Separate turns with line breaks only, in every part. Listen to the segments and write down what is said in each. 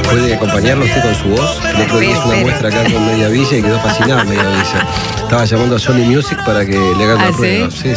¿Puede acompañarlo usted con su voz? El otro día hizo una muestra acá con Media Villa y quedó fascinado Media Villa. Estaba llamando a Sony Music para que le hagan una prueba. Sí.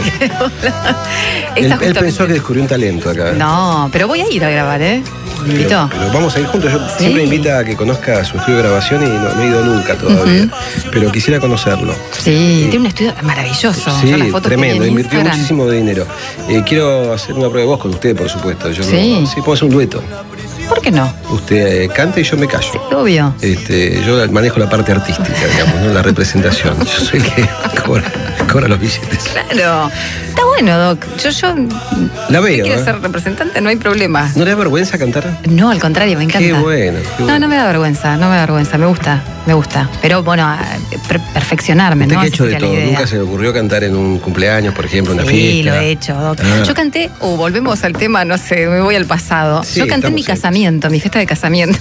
Él pensó que descubrió un talento acá.
No, pero voy a ir a grabar, ¿eh? ¿Me invitó?
Pero vamos a ir juntos. Yo siempre invito a que conozca su estudio de grabación y no he ido nunca todavía. Pero quisiera conocerlo.
Sí, tiene un estudio maravilloso.
Sí, tremendo. Invirtió muchísimo dinero. Quiero hacer una prueba de voz con usted, por supuesto. Yo sí, puedo hacer un dueto.
¿Por qué no?
Usted canta y yo me callo.
Obvio.
Yo manejo la parte artística, digamos, ¿no? La representación. Yo soy el que cobra los billetes.
Claro. Está bueno, Doc. Yo
la veo.
Quiero ser representante, no hay problema.
¿No le da vergüenza cantar?
No, al contrario, me encanta.
Qué bueno.
No me da vergüenza, me gusta. Pero bueno, perfeccionarme,
¿Usted
¿no?
qué ha hecho de todo? ¿Nunca se le ocurrió cantar en un cumpleaños, por ejemplo, en una fiesta?
Sí, lo he hecho, Doc. Yo canté, volvemos al tema, no sé, me voy al pasado.
Sí,
yo canté en mi casamiento, mi fiesta de casamiento.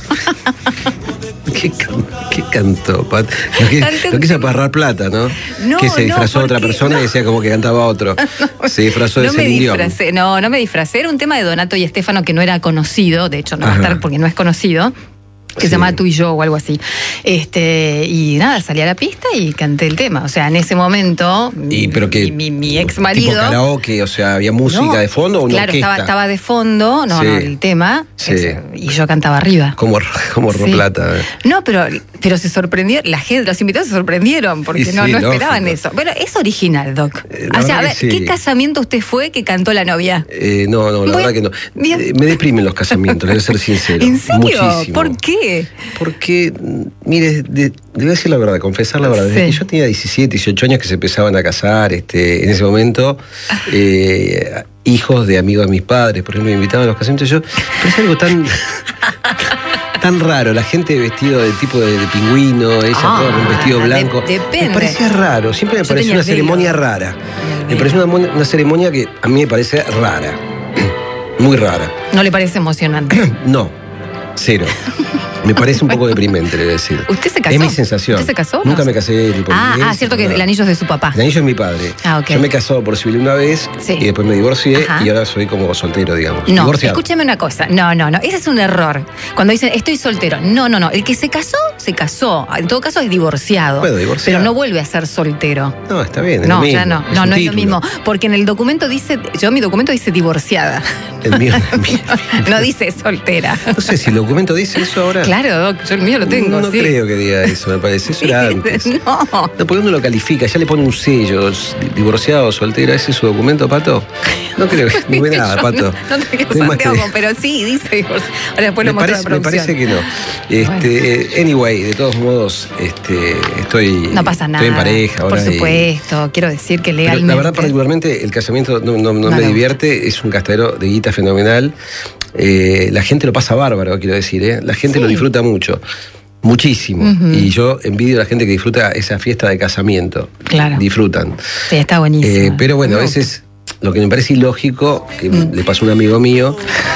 ¿Qué cantó, Pat? Lo quiso agarrar plata, ¿no? Que se disfrazó de otra persona y decía como que cantaba otro. Se disfrazó de ese idioma.
No me disfracé. Era un tema de Donato y Estefano que no era conocido. De hecho, no va a estar porque no es conocido. Que se llama Tú y Yo o algo así. Y nada, salí a la pista y canté el tema. O sea, en ese momento, mi ex marido.
¿Tipo karaoke? O sea, ¿había música de fondo o una orquesta?
Claro, estaba de fondo, el tema. Y yo cantaba arriba.
Como Roplata.
No, pero se sorprendió, los invitados se sorprendieron porque no esperaban eso. Bueno, es original, Doc. O sea, a ver, ¿qué casamiento usted fue que cantó la novia?
No, la verdad que no. Me deprimen los casamientos, le voy a ser sincero.
¿En serio?
Muchísimo.
¿Por qué?
Porque, mire, le voy a decir la verdad, confesar la verdad. Desde que yo tenía 17, 18 años que se empezaban a casar, en ese momento, hijos de amigos de mis padres, por ejemplo, me invitaban a los casamientos. Pero es algo tan raro, la gente vestido de tipo de pingüino, ella con un vestido blanco.
Depende.
Me parecía raro, siempre me pareció una ceremonia rara. Me pareció una ceremonia que a mí me parece rara, muy rara.
¿No le parece emocionante?
No, cero. Me parece un poco deprimente, le voy a decir.
¿Usted se casó?
Es mi sensación.
¿Usted se casó?
Nunca me casé.
Cierto que el anillo es de su papá.
El anillo es mi padre.
Okay.
Yo me he casado por civil una vez y después me divorcié y ahora soy como soltero, digamos.
No,
divorciado.
Escúcheme una cosa. No. Ese es un error. Cuando dicen estoy soltero. No. El que se casó, se casó. En todo caso es divorciado.
Bueno, divorciado.
Pero no vuelve a ser soltero.
No, está bien.
No,
es lo mismo.
ya no. No es lo mismo. Porque en el documento mi documento dice divorciada.
El mío.
No dice soltera.
No sé si el documento dice eso ahora.
Claro, Doc, yo el mío lo tengo.
No creo que diga eso, me parece. Eso era antes.
No,
porque uno lo califica, ya le pone un sello, divorciado, soltera. ¿Ese es su documento, Pato? No creo que no ve nada, Pato.
No te quedo Santiago, pero sí, dice divorciado. Ahora después lo muestro a la producción.
Me parece que no. Anyway, de todos modos, estoy.
No pasa nada.
Estoy en pareja ahora.
Por supuesto, quiero decir que legalmente.
Pero la verdad, particularmente, el casamiento no me divierte, es un gastadero de guita fenomenal. La gente lo pasa bárbaro, quiero decir, La gente lo disfruta mucho. Muchísimo. Y yo envidio a la gente que disfruta esa fiesta de casamiento.
Claro.
Disfrutan.
Sí, está buenísimo.
Pero bueno, a veces lo que me parece ilógico, que le pasó a un amigo mío,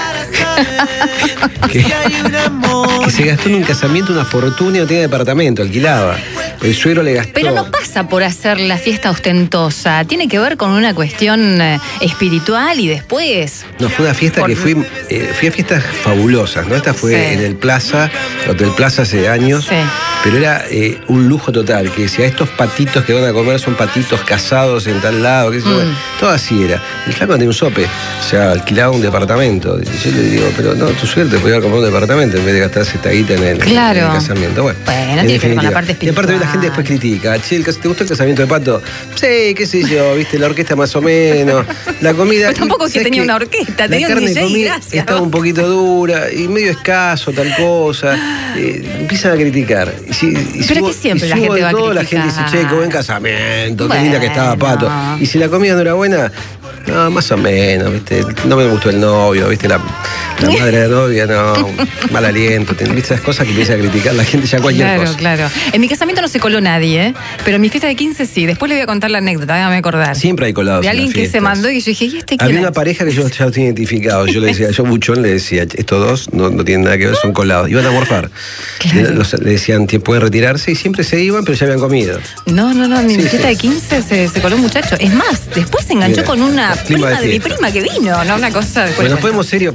que se gastó en un casamiento una fortuna y no tenía departamento, alquilaba. El suegro le gastó.
Pero no pasa por hacer la fiesta ostentosa, tiene que ver con una cuestión espiritual y después.
No, fue una fiesta que fui a fiestas fabulosas, ¿no? Esta fue en el Hotel Plaza hace años, pero era un lujo total, que decía, estos patitos que van a comer son patitos casados en tal lado, qué sé yo. Todo así era. El flaco tenía un sope, o sea, alquilaba un departamento. Y yo le digo, pero no, tu suerte, podía comprar un departamento en vez de gastarse esta guita en el casamiento. Bueno,
tiene que ver con la parte espiritual.
Y aparte la gente después critica, che, ¿te gustó el casamiento de Pato? Sí, qué sé yo, viste, la orquesta más o menos, la comida.
Pero tampoco que tenía una orquesta, tenía un DJ y gracias.
Estaba un poquito dura y medio escaso, tal cosa. Empiezan a criticar.
Pero que siempre la gente va a criticar.
La gente dice, che, qué buen casamiento, qué linda que estaba Pato. Y si la comida no era buena, no, más o menos, viste, no me gustó el novio, viste, la madre de la novia, no, mal aliento, viste, esas cosas que empieza a criticar la gente ya cualquier cosa.
Claro. En mi casamiento no se coló nadie, pero en mi fiesta de 15 sí. Después le voy a contar la anécdota, déjame acordar.
Siempre hay colados.
De alguien que se mandó y yo dije, ¿y este quién
Había
es?
una pareja que yo ya los tenía identificados. Yo le decía, Buchón le decía, estos dos no tienen nada que ver, son colados. Iban a morfar. Claro. Le decían, pueden retirarse y siempre se iban, pero ya habían comido.
No, en mi fiesta de 15 se coló un muchacho. Es más, después se enganchó con una prima de mi prima que vino, ¿no? Una cosa.
Bueno, nos ponemos serios, Pato.
Sí.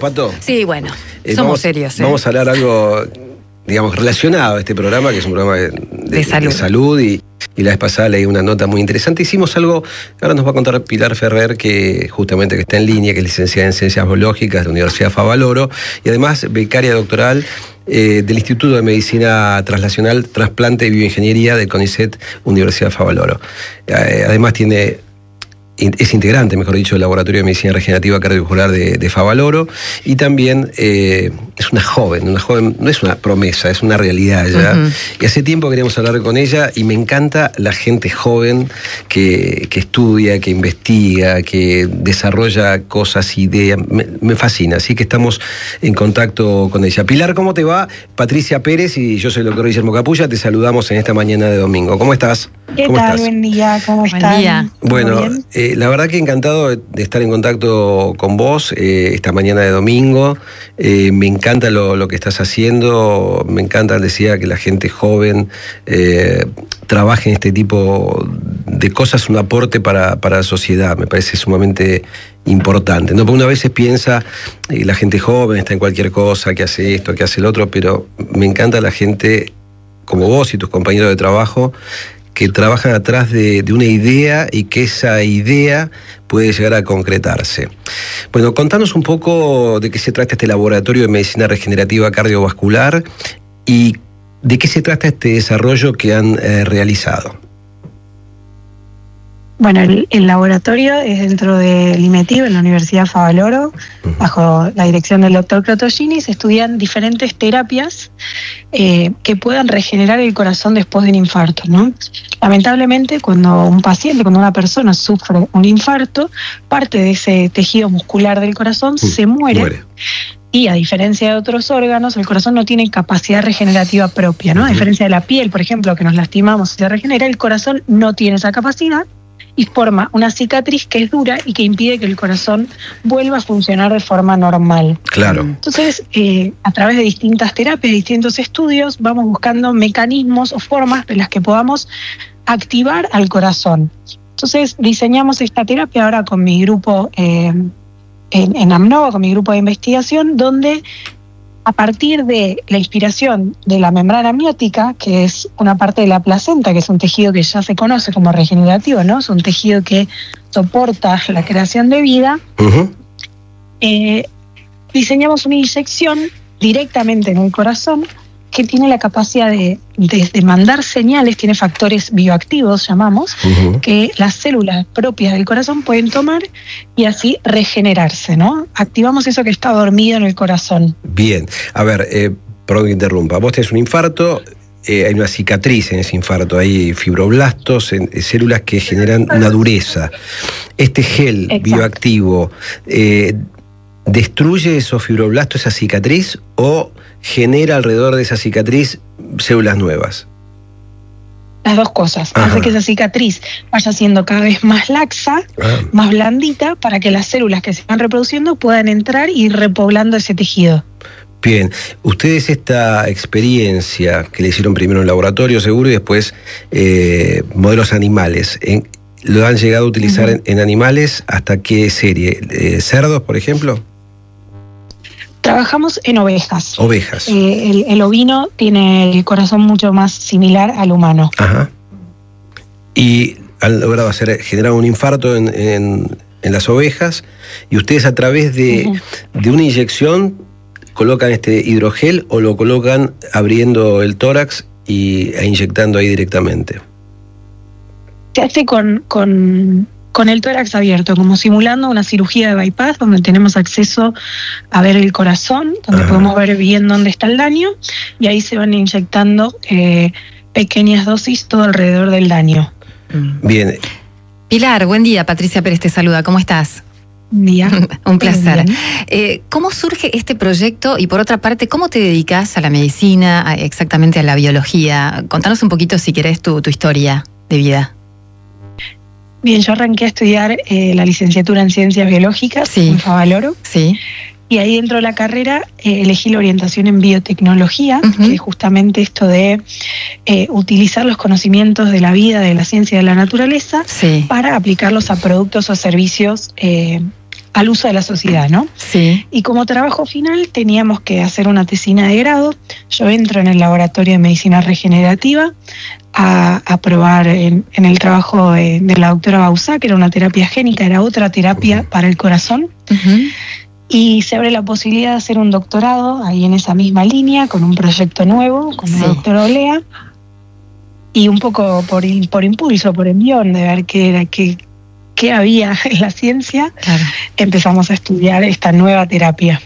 Sí, bueno, somos serios.
Vamos a hablar algo, digamos, relacionado a este programa, que es un programa de salud y la vez pasada leí una nota muy interesante. Hicimos algo, ahora nos va a contar Pilar Ferrer, que justamente que está en línea, que es licenciada en Ciencias Biológicas de la Universidad Favaloro y además becaria doctoral del Instituto de Medicina Translacional, Trasplante y Bioingeniería del CONICET Universidad Favaloro. Además es integrante, mejor dicho, del Laboratorio de Medicina Regenerativa Cardiovascular de Favaloro y también es una joven, no es una promesa, es una realidad ya. Y hace tiempo queríamos hablar con ella y me encanta la gente joven que estudia, que investiga, que desarrolla cosas, ideas, me fascina, así que estamos en contacto con ella. Pilar, ¿cómo te va? Patricia Pérez y yo soy el doctor Guillermo Capulla, te saludamos en esta mañana de domingo. ¿Cómo estás?
¿Qué tal? Buen día, ¿cómo estás?
Buen día.
Bueno, la verdad que encantado de estar en contacto con vos esta mañana de domingo. Me encanta lo que estás haciendo, me encanta, decía, que la gente joven trabaje en este tipo de cosas, un aporte para la sociedad, me parece sumamente importante, ¿no? Porque una vez piensa, la gente joven está en cualquier cosa, que hace esto, que hace el otro, pero me encanta la gente como vos y tus compañeros de trabajo, que trabajan atrás de una idea y que esa idea puede llegar a concretarse. Bueno, contanos un poco de qué se trata este Laboratorio de Medicina Regenerativa Cardiovascular y de qué se trata este desarrollo que han realizado.
Bueno, el laboratorio es dentro del IMETIB, en la Universidad Favaloro, bajo la dirección del doctor Crotogini. Se estudian diferentes terapias que puedan regenerar el corazón después de un infarto, ¿no? Lamentablemente, cuando una persona sufre un infarto, parte de ese tejido muscular del corazón se muere. Y a diferencia de otros órganos, el corazón no tiene capacidad regenerativa propia, ¿no? A diferencia de la piel, por ejemplo, que nos lastimamos y se regenera, el corazón no tiene esa capacidad y forma una cicatriz que es dura y que impide que el corazón vuelva a funcionar de forma normal.
Claro.
Entonces, a través de distintas terapias, distintos estudios, vamos buscando mecanismos o formas de las que podamos activar al corazón. Entonces, diseñamos esta terapia ahora con mi grupo en AMNOVA, con mi grupo de investigación, donde a partir de la inspiración de la membrana amniótica, que es una parte de la placenta, que es un tejido que ya se conoce como regenerativo, ¿no? Es un tejido que soporta la creación de vida. Diseñamos una inyección directamente en el corazón que tiene la capacidad de mandar señales, tiene factores bioactivos, llamamos, que las células propias del corazón pueden tomar y así regenerarse, ¿no? Activamos eso que está dormido en el corazón.
Bien, a ver, perdón que interrumpa, vos tenés un infarto, hay una cicatriz en ese infarto, hay fibroblastos, células que generan una dureza. Este gel bioactivo, ¿destruye esos fibroblastos, esa cicatriz, o genera alrededor de esa cicatriz células nuevas?
Las dos cosas. Hace que esa cicatriz vaya siendo cada vez más laxa, más blandita, para que las células que se van reproduciendo puedan entrar y ir repoblando ese tejido.
Bien, ustedes esta experiencia que le hicieron primero en laboratorio seguro y después modelos animales, ¿lo han llegado a utilizar en animales hasta qué serie? ¿Cerdos, por ejemplo?
Trabajamos en ovejas.
Ovejas.
El ovino tiene el corazón mucho más similar al humano.
Y han logrado generar un infarto en las ovejas, y ustedes a través de una inyección colocan este hidrogel o lo colocan abriendo el tórax e inyectando ahí directamente.
Se hace con el tórax abierto, como simulando una cirugía de bypass, donde tenemos acceso a ver el corazón, donde podemos ver bien dónde está el daño, y ahí se van inyectando pequeñas dosis todo alrededor del daño.
Bien.
Pilar, buen día. Patricia Pérez te saluda. ¿Cómo estás?
Buen día.
Un placer. ¿Cómo surge este proyecto? Y por otra parte, ¿cómo te dedicas a la medicina, exactamente a la biología? Contanos un poquito, si querés, tu historia de vida.
Bien, yo arranqué a estudiar la licenciatura en Ciencias Biológicas en Favaloro.
Sí.
Y ahí dentro de la carrera elegí la orientación en biotecnología, que es justamente esto de utilizar los conocimientos de la vida, de la ciencia y de la naturaleza, para aplicarlos a productos o servicios al uso de la sociedad, ¿no?
Sí.
Y como trabajo final teníamos que hacer una tesina de grado. Yo entro en el laboratorio de medicina regenerativa a probar en el trabajo de la doctora Bauzá, que era una terapia génica, era otra terapia para el corazón. Y se abre la posibilidad de hacer un doctorado ahí en esa misma línea, con un proyecto nuevo, con la doctora Olea. Y un poco por impulso, por envión, de ver qué había en la ciencia, empezamos a estudiar esta nueva terapia.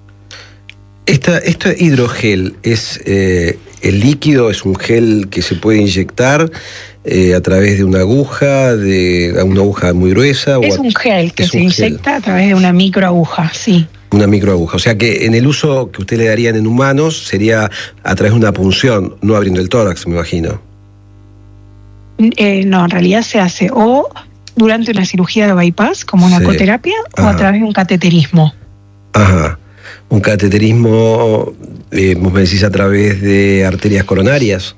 ¿Esto hidrogel es el líquido, es un gel que se puede inyectar a través de una aguja muy gruesa?
Es un gel que se inyecta a través de una microaguja, sí.
Una microaguja. O sea que en el uso que usted le darían en humanos sería a través de una punción, no abriendo el tórax, me imagino.
No, en realidad se hace o durante una cirugía de bypass, como una ecoterapia, o a través de un cateterismo.
Ajá. Un cateterismo, vos me decís, a través de arterias coronarias.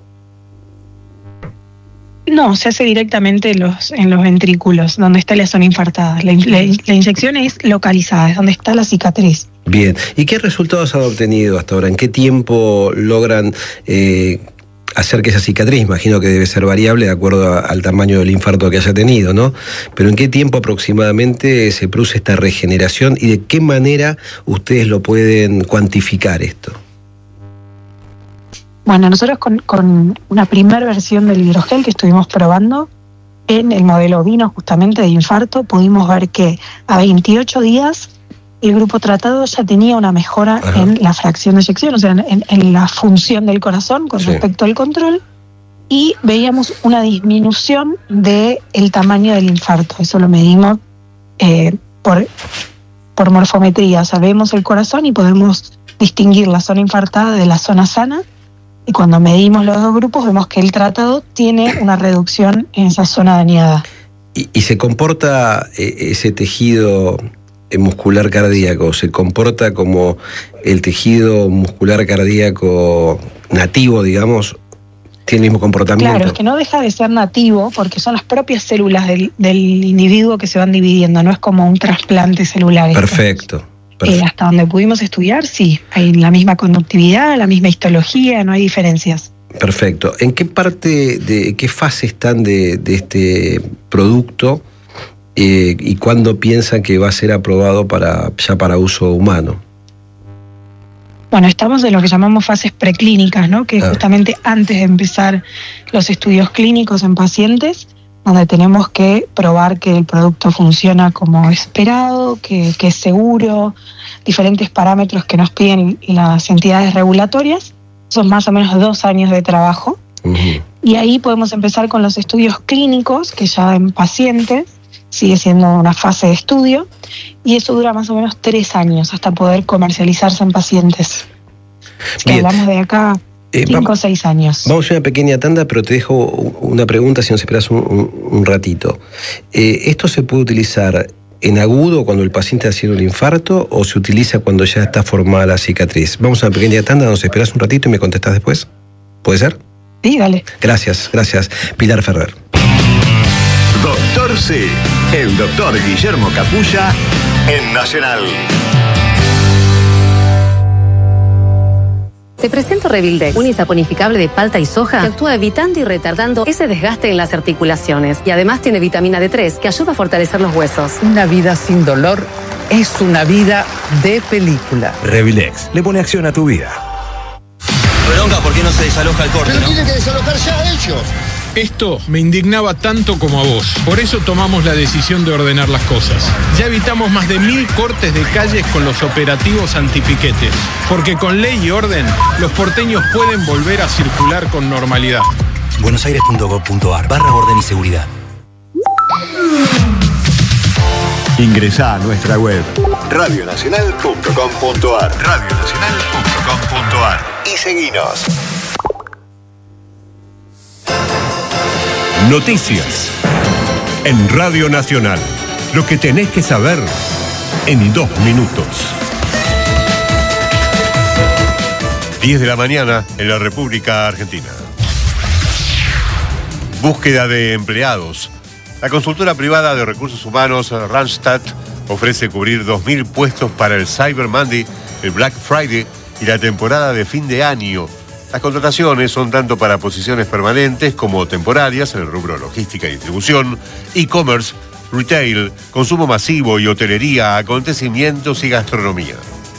No, se hace directamente en los ventrículos, donde está la zona infartada. La inyección es localizada, es donde está la cicatriz.
Bien. ¿Y qué resultados han obtenido hasta ahora? ¿En qué tiempo logran hacer que esa cicatriz, imagino que debe ser variable de acuerdo al tamaño del infarto que haya tenido, ¿no? Pero ¿en qué tiempo aproximadamente se produce esta regeneración y de qué manera ustedes lo pueden cuantificar esto?
Bueno, nosotros con una primera versión del hidrogel que estuvimos probando en el modelo ovino justamente de infarto, pudimos ver que a 28 días el grupo tratado ya tenía una mejora en la fracción de eyección, o sea, en la función del corazón con respecto al control, y veíamos una disminución del tamaño del infarto. Eso lo medimos por morfometría, o sea, vemos el corazón y podemos distinguir la zona infartada de la zona sana, y cuando medimos los dos grupos vemos que el tratado tiene una reducción en esa zona dañada.
¿Y se comporta ese tejido muscular cardíaco, se comporta como el tejido muscular cardíaco nativo, digamos? ¿Tiene el mismo comportamiento?
Claro, es que no deja de ser nativo porque son las propias células del individuo que se van dividiendo, no es como un trasplante celular.
Perfecto.
Hasta donde pudimos estudiar, sí, hay la misma conductividad, la misma histología, no hay diferencias.
Perfecto. ¿En qué qué fase están de este producto y cuándo piensan que va a ser aprobado ya para uso humano?
Bueno, estamos en lo que llamamos fases preclínicas, ¿no? Que es justamente antes de empezar los estudios clínicos en pacientes, donde tenemos que probar que el producto funciona como esperado, que es seguro, diferentes parámetros que nos piden las entidades regulatorias. Son más o menos 2 años de trabajo. Y ahí podemos empezar con los estudios clínicos, que ya en pacientes sigue siendo una fase de estudio, y eso dura más o menos 3 años hasta poder comercializarse en pacientes. Que hablamos de acá 5 o 6 años.
Vamos a una pequeña tanda, pero te dejo una pregunta si nos esperas un ratito. ¿Esto se puede utilizar en agudo cuando el paciente ha sido un infarto o se utiliza cuando ya está formada la cicatriz? Vamos a una pequeña tanda, nos esperas un ratito y me contestás después. ¿Puede ser?
Sí, dale.
Gracias. Pilar Ferrer.
Doctor C, el doctor Guillermo Capulla en Nacional.
Te presento Revildex, un isaponificable de palta y soja que actúa evitando y retardando ese desgaste en las articulaciones. Y además tiene vitamina D3 que ayuda a fortalecer los huesos.
Una vida sin dolor es una vida de película.
Revildex le pone acción a tu vida.
Bronca, ¿por qué no se desaloja el corte?
Pero tienen que desalojar ya ellos.
Esto me indignaba tanto como a vos. Por eso tomamos la decisión de ordenar las cosas. Ya evitamos más de 1000 cortes de calles con los operativos antipiquetes. Porque con ley y orden, los porteños pueden volver a circular con normalidad.
buenosaires.gov.ar/orden y seguridad.
Ingresá a nuestra web radionacional.com.ar radionacional.com.ar y seguinos.
Noticias en Radio Nacional. Lo que tenés que saber en 2 minutos. 10 de la mañana en la República Argentina. Búsqueda de empleados. La consultora privada de recursos humanos Randstad ofrece cubrir 2.000 puestos para el Cyber Monday, el Black Friday y la temporada de fin de año. Las contrataciones son tanto para posiciones permanentes como temporarias en el rubro logística y distribución, e-commerce, retail, consumo masivo y hotelería, acontecimientos y gastronomía.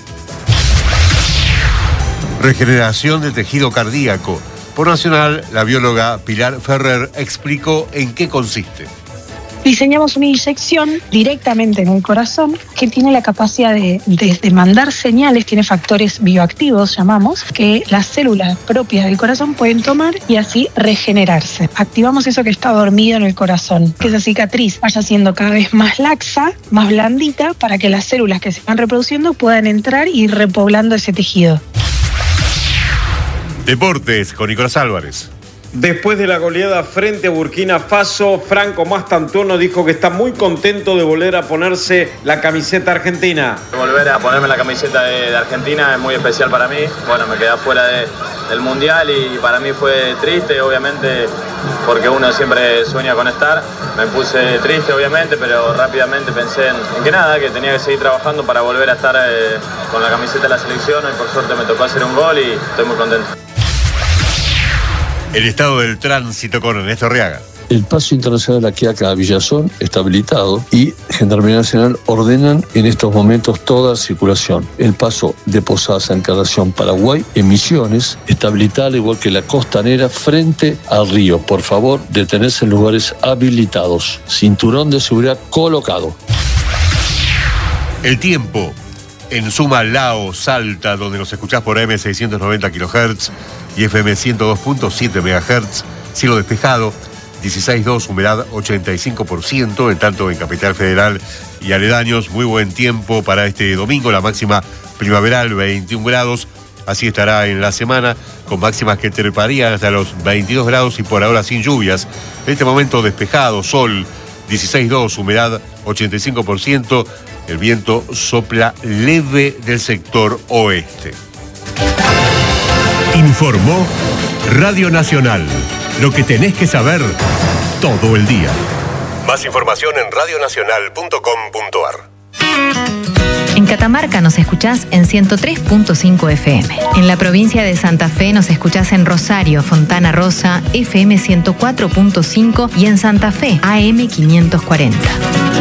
Regeneración de tejido cardíaco. Por Nacional, la bióloga Pilar Ferrer explicó en qué consiste.
Diseñamos una inyección directamente en el corazón que tiene la capacidad de mandar señales, tiene factores bioactivos, llamamos, que las células propias del corazón pueden tomar y así regenerarse. Activamos eso que está dormido en el corazón, que esa cicatriz vaya siendo cada vez más laxa, más blandita, para que las células que se van reproduciendo puedan entrar y ir repoblando ese tejido.
Deportes con Nicolás Álvarez.
Después de la goleada frente a Burkina Faso, Franco Mastantuono dijo que está muy contento de volver a ponerse la camiseta argentina.
Volver a ponerme la camiseta de Argentina es muy especial para mí. Bueno, me quedé fuera del Mundial y para mí fue triste, obviamente, porque uno siempre sueña con estar. Me puse triste, obviamente, pero rápidamente pensé en que nada, que tenía que seguir trabajando para volver a estar con la camiseta de la selección y por suerte me tocó hacer un gol y estoy muy contento.
El estado del tránsito con Ernesto Arriaga.
El paso internacional aquí a Villazón está habilitado y Gendarmería Nacional ordenan en estos momentos toda circulación. El paso de Posadas a Encarnación, Paraguay, en Misiones, está habilitado al igual que la costanera frente al río. Por favor, detenerse en lugares habilitados. Cinturón de seguridad colocado.
El tiempo. En Suma, Lao, Salta, donde nos escuchás por AM 690 kHz y FM 102.7 MHz, cielo despejado, 16.2, humedad 85%, en tanto en Capital Federal y aledaños, muy buen tiempo para este domingo, la máxima primaveral, 21 grados, así estará en la semana, con máximas que treparían hasta los 22 grados y por ahora sin lluvias. En este momento despejado, sol, 16.2, humedad 85%, el viento sopla leve del sector oeste.
Informó Radio Nacional. Lo que tenés que saber todo el día.
Más información en radionacional.com.ar.
En Catamarca nos escuchás en 103.5 FM. En la provincia de Santa Fe nos escuchás en Rosario, Fontana Rosa, FM 104.5 y en Santa Fe, AM 540.